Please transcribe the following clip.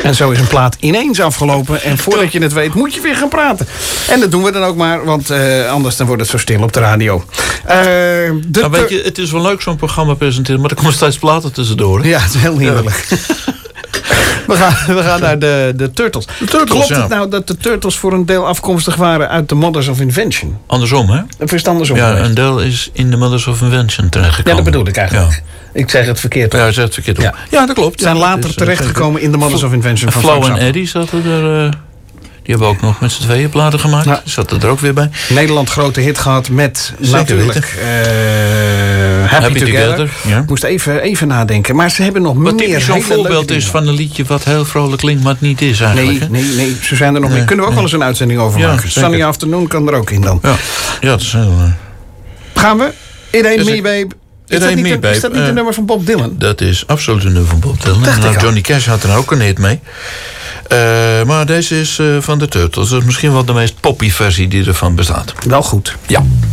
En zo is een plaat ineens afgelopen. En voordat je het weet, moet je weer gaan praten. En dat doen we dan ook maar, want anders dan wordt het zo stil op de radio. Weet je, het is wel leuk zo'n programma presenteren, maar er komen steeds platen tussendoor. Hè? Ja, het is heel heerlijk. We gaan naar de Turtles. Klopt het nou dat de Turtles voor een deel afkomstig waren uit de Mothers of Invention? Andersom, hè? Of is het andersom? Ja, een deel is in de Mothers of Invention terechtgekomen. Ja, dat bedoel ik eigenlijk. Ja. Ik zeg het verkeerd. Ja, je zegt het verkeerd op. Ja, dat klopt. Ze zijn later terechtgekomen in de Mothers of Invention van Flo en Eddie zaten er... Die hebben ook nog met z'n tweeën platen gemaakt. Ja. Die zaten er ook weer bij. Nederland grote hit gehad met natuurlijk Happy Together. Ja. Moest even nadenken. Maar ze hebben nog wat meer. Wat zo'n voorbeeld is van een liedje wat heel vrolijk klinkt, maar het niet is eigenlijk. Nee. Ze zijn er nog meer. Kunnen we ook wel eens een uitzending over maken. Sunny Afternoon kan er ook in dan. Ja, dat is heel... Gaan we? It Ain't Me Babe. Is dat niet een nummer van Bob Dylan? Dat is absoluut een nummer van Bob Dylan. Johnny Cash had er ook een hit mee. Maar deze is van de Turtles. Dat is misschien wel de meest poppy versie die ervan bestaat. Wel goed. Ja.